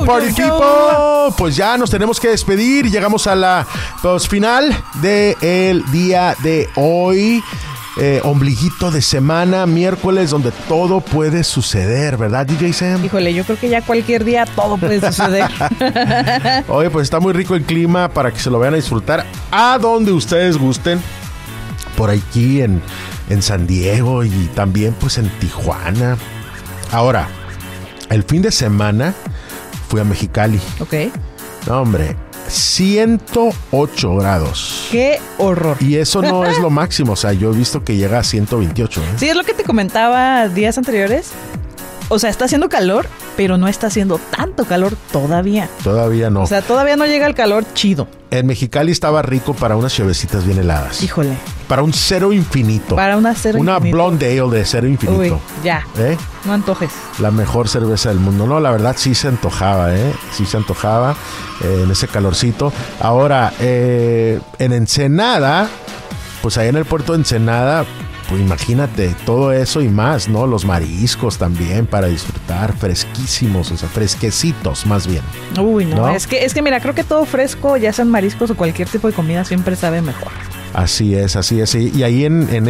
Party People. Pues ya nos tenemos que despedir. Llegamos a la final del día de hoy. Ombliguito de semana, miércoles, donde todo puede suceder, ¿verdad, DJ Sam? Híjole, yo creo que ya cualquier día todo puede suceder. Oye, pues está muy rico el clima para que se lo vayan a disfrutar a donde ustedes gusten. Por aquí en San Diego y también pues en Tijuana. Ahora, el fin de semana fui a Mexicali. Ok. No, hombre, 108 grados. ¡Qué horror! Y eso no es lo máximo, o sea, yo he visto que llega a 128. Sí, es lo que te comentaba días anteriores. O sea, está haciendo calor, pero no está haciendo tanto calor todavía. Todavía no. O sea, todavía no llega el calor chido. En Mexicali estaba rico para unas chevecitas bien heladas. Híjole. Para un cero infinito. Para una cero infinito. Una blonde ale de cero infinito. Uy, ya. No antojes. La mejor cerveza del mundo. No, la verdad sí se antojaba, Sí se antojaba en ese calorcito. Ahora, en Ensenada, pues ahí en el puerto de Ensenada, pues imagínate todo eso y más, ¿no? Los mariscos también para disfrutar, fresquísimos, o sea, fresquecitos más bien. Uy, no. Es que mira, creo que todo fresco, ya sean mariscos o cualquier tipo de comida, siempre sabe mejor. Así es. Y ahí en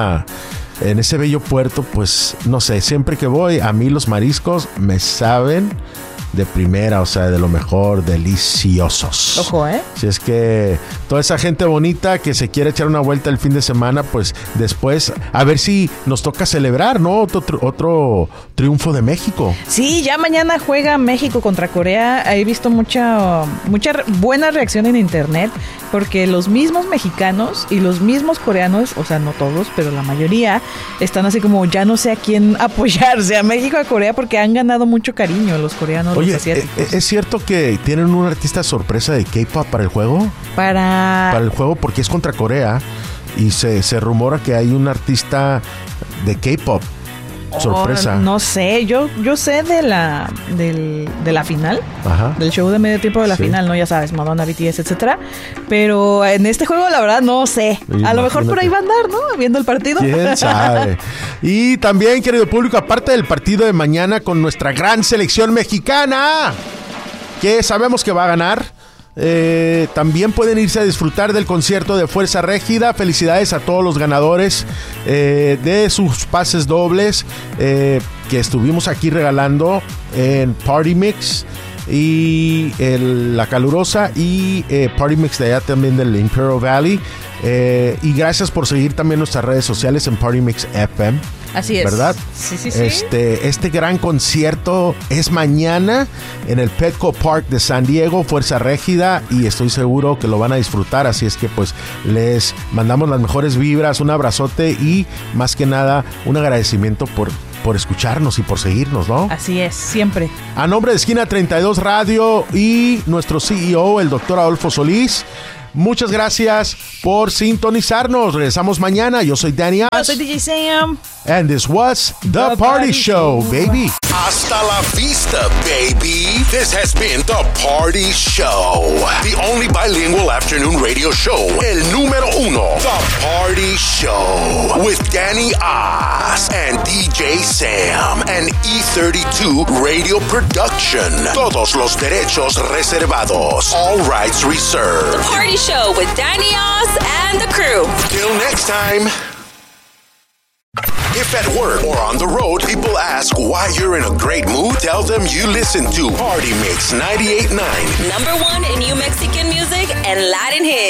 ese bello puerto, pues, no sé, siempre que voy, a mí los mariscos me saben de primera, o sea, de lo mejor, deliciosos. Ojo, Si es que toda esa gente bonita que se quiere echar una vuelta el fin de semana, pues después a ver si nos toca celebrar, ¿no? Otro triunfo de México. Sí, ya mañana juega México contra Corea. He visto mucha buena reacción en internet, porque los mismos mexicanos y los mismos coreanos, o sea, no todos, pero la mayoría, están así como ya no sé a quién apoyarse, a México o a Corea, porque han ganado mucho cariño los coreanos. Oye, ¿es cierto que tienen un artista sorpresa de K-pop para el juego? Para el juego, porque es contra Corea y se rumora que hay un artista de K-pop sorpresa. No sé, yo sé de la final. Ajá. Del show de medio tiempo de la final, ¿no? Ya sabes, Madonna, BTS, etcétera. Pero en este juego, la verdad, no sé. Imagínate. A lo mejor por ahí va a andar, ¿no? Viendo el partido. ¿Quién sabe? Y también, querido público, aparte del partido de mañana con nuestra gran selección mexicana, que sabemos que va a ganar, también pueden irse a disfrutar del concierto de Fuerza Régida. Felicidades a todos los ganadores de sus pases dobles que estuvimos aquí regalando en Party Mix y La Calurosa y Party Mix de allá también del Imperial Valley. Y gracias por seguir también nuestras redes sociales en Party Mix FM. Así es. ¿Verdad? Sí. Este gran concierto es mañana en el Petco Park de San Diego, Fuerza Régida, y estoy seguro que lo van a disfrutar, así es que pues les mandamos las mejores vibras, un abrazote y más que nada un agradecimiento por escucharnos y por seguirnos, ¿no? Así es, siempre. A nombre de Esquina 32 Radio y nuestro CEO, el doctor Adolfo Solís, muchas gracias por sintonizarnos. Regresamos mañana. Yo soy Danny. Yo soy DJ Sam. And this was The Party Show, baby. Hasta la vista, baby. This has been The Party Show. The only bilingual afternoon radio show. El número uno. The Party Show. With Danny Oz and DJ Sam. An E32 radio production. Todos los derechos reservados. All rights reserved. The Party Show with Danny Oz and the crew. Till next time. If at work or on the road, people ask why you're in a great mood, tell them you listen to Party Mix 98.9. #1 in New Mexican music and Latin hits.